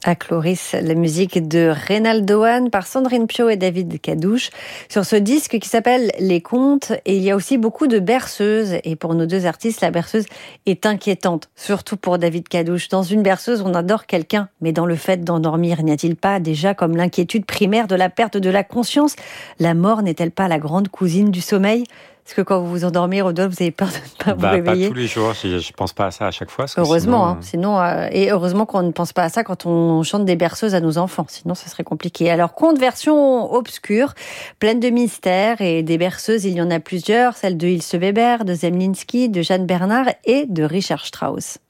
À Cloris, la musique de Reynaldo Hahn par Sandrine Piau et David Cadouche sur ce disque qui s'appelle Les Contes. Et il y a aussi beaucoup de berceuses. Et pour nos deux artistes, la berceuse est inquiétante, surtout pour David Cadouche. Dans une berceuse, on adore quelqu'un, mais dans le fait d'endormir, n'y a-t-il pas déjà comme l'inquiétude primaire de la perte de la conscience? La mort n'est-elle pas la grande cousine du sommeil? Est-ce que quand vous vous endormez, Rodolphe, vous avez peur de ne pas vous réveiller? Pas tous les jours, je pense pas à ça à chaque fois. Heureusement, et heureusement qu'on ne pense pas à ça quand on chante des berceuses à nos enfants, sinon ce serait compliqué. Alors, conte version obscure, pleine de mystères et des berceuses, il y en a plusieurs, celle de Ilse Weber, de Zemlinsky, de Jeanne Bernard et de Richard Strauss.